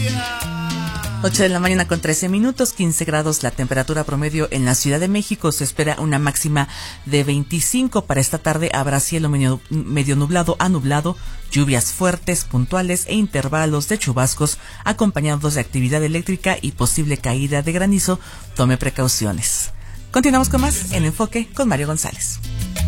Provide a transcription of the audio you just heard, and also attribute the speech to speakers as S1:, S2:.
S1: 8 de la mañana con 13 minutos, 15 grados la temperatura promedio en la Ciudad de México. Se espera una máxima de 25. Para esta tarde habrá cielo medio nublado a nublado, lluvias fuertes, puntuales e intervalos de chubascos acompañados de actividad eléctrica y posible caída de granizo. Tome precauciones. Continuamos con más en Enfoque con Mario González.